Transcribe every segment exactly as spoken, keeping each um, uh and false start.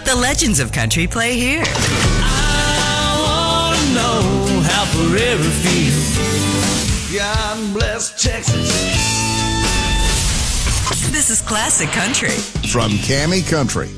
The legends of country play here. I want to know how forever feels. God bless Texas. This is classic country. From Cammy Country.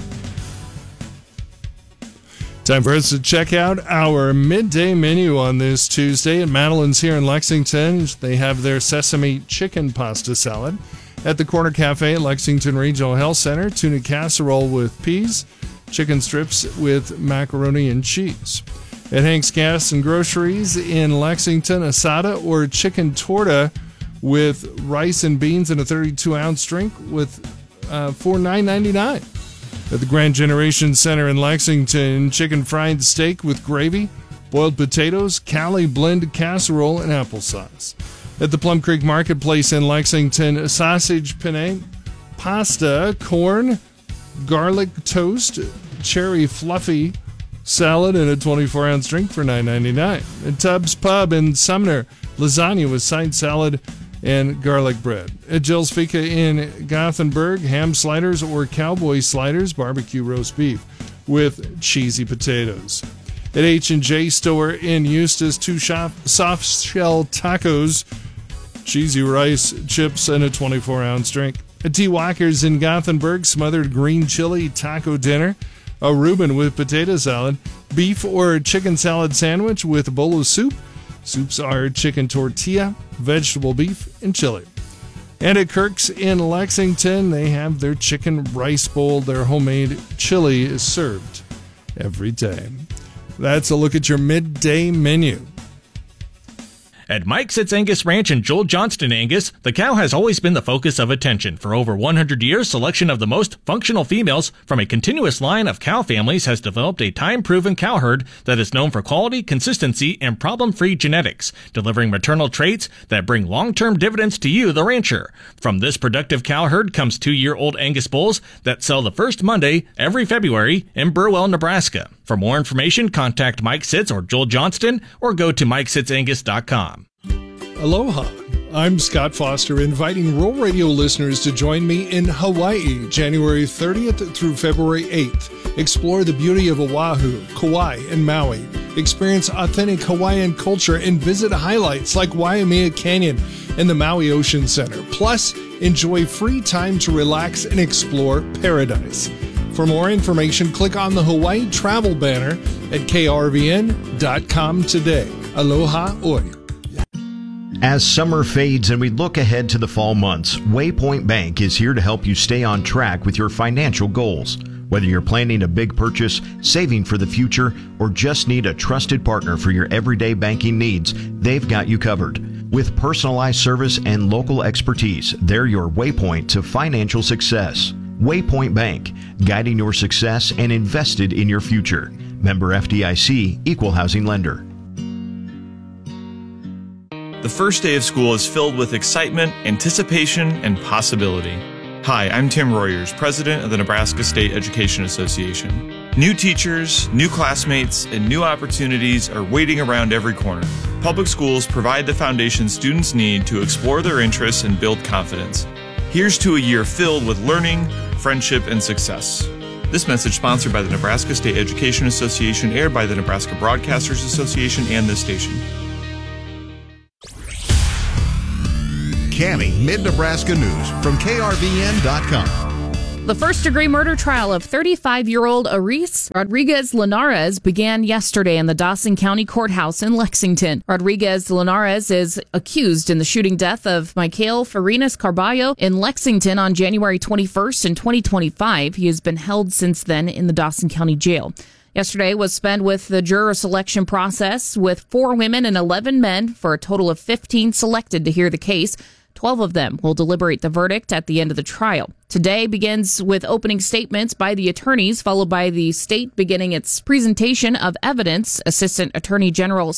Time for us to check out our midday menu on this Tuesday at Madeline's here in Lexington. They have their sesame chicken pasta salad. At the Corner Cafe at Lexington Regional Health Center, tuna casserole with peas, chicken strips with macaroni and cheese. At Hank's Gas and Groceries in Lexington, asada or chicken torta with rice and beans in a thirty-two ounce drink with uh, for nine ninety-nine. At the Grand Generation Center in Lexington, chicken fried steak with gravy, boiled potatoes, Cali blend casserole, and applesauce. At the Plum Creek Marketplace in Lexington, sausage penne, pasta, corn, garlic toast, cherry fluffy salad, and a twenty-four ounce drink for nine ninety-nine. At Tubbs Pub in Sumner, lasagna with side salad and garlic bread. At Jill's Fika in Gothenburg, ham sliders or cowboy sliders, barbecue roast beef with cheesy potatoes. At H and J Store in Eustis, two shop, soft shell tacos, cheesy rice, chips, and a twenty-four ounce drink. At T. Walker's in Gothenburg, smothered green chili taco dinner, a Reuben with potato salad, beef or chicken salad sandwich with a bowl of soup. Soups are chicken tortilla, vegetable beef, and chili. And at Kirk's in Lexington, they have their chicken rice bowl. Their homemade chili is served every day. That's a look at your midday menu. At Mike Sitz Angus Ranch in Joel Johnston, Angus, the cow has always been the focus of attention. For over one hundred years, selection of the most functional females from a continuous line of cow families has developed a time-proven cow herd that is known for quality, consistency, and problem-free genetics, delivering maternal traits that bring long-term dividends to you, the rancher. From this productive cow herd comes two-year-old Angus bulls that sell the first Monday every February in Burwell, Nebraska. For more information, contact Mike Sitz or Joel Johnston or go to mike sitz angus dot com. Aloha. I'm Scott Foster, inviting Rural Radio listeners to join me in Hawaii, January thirtieth through February eighth. Explore the beauty of Oahu, Kauai, and Maui. Experience authentic Hawaiian culture and visit highlights like Waimea Canyon and the Maui Ocean Center. Plus, enjoy free time to relax and explore paradise. For more information, click on the Hawaii travel banner at k r v n dot com today. Aloha oi. As summer fades and we look ahead to the fall months, Waypoint Bank is here to help you stay on track with your financial goals. Whether you're planning a big purchase, saving for the future, or just need a trusted partner for your everyday banking needs, they've got you covered. With personalized service and local expertise, they're your waypoint to financial success. Waypoint Bank, guiding your success and invested in your future. Member F D I C, Equal Housing Lender. The first day of school is filled with excitement, anticipation, and possibility. Hi, I'm Tim Royers, president of the Nebraska State Education Association. New teachers, new classmates, and new opportunities are waiting around every corner. Public schools provide the foundation students need to explore their interests and build confidence. Here's to a year filled with learning, friendship, and success. This message sponsored by the Nebraska State Education Association, aired by the Nebraska Broadcasters Association and this station. Cammy Mid-Nebraska News from k r v n dot com. The first-degree murder trial of thirty-five-year-old Aris Rodriguez Linares began yesterday in the Dawson County Courthouse in Lexington. Rodriguez Linares is accused in the shooting death of Michael Farinas Carballo in Lexington on January twenty-first in twenty twenty-five. He has been held since then in the Dawson County Jail. Yesterday was spent with the juror selection process, with four women and eleven men for a total of fifteen selected to hear the case. Twelve of them will deliberate the verdict at the end of the trial. Today begins with opening statements by the attorneys, followed by the state beginning its presentation of evidence. Assistant Attorney General